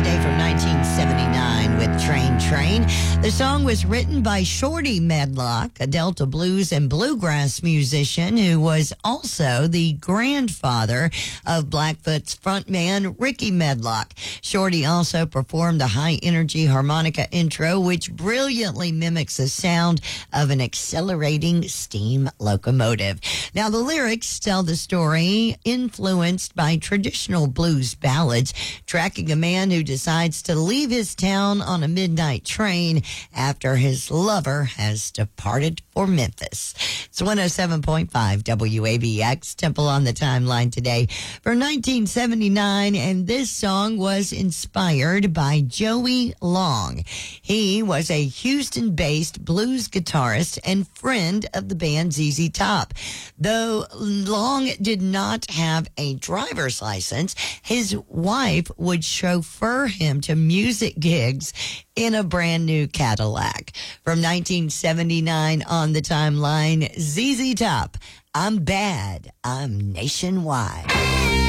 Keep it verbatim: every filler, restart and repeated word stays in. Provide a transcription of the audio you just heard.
today from nineteen seventy-nine with Train Train. The song was written by Shorty Medlock, a Delta blues and bluegrass musician who was also the grandfather of Blackfoot's frontman Ricky Medlock. Shorty also performed the high-energy harmonica intro, which brilliantly mimics the sound of an accelerating steam locomotive. Now, the lyrics tell the story influenced by traditional blues ballads, tracking a man who decides to leave his town on a midnight train after his lover has departed for Memphis. It's one oh seven point five W A B X, Temple on the Timeline today for nineteen seventy-nine, and this song was inspired by Joey Long. He was a Houston-based blues guitarist and friend of the band Z Z Top. Though Long did not have a driver's license, his wife would chauffeur him to music gigs in a brand new Cadillac. From nineteen seventy-nine on the timeline, Z Z Top, I'm Bad, I'm Nationwide.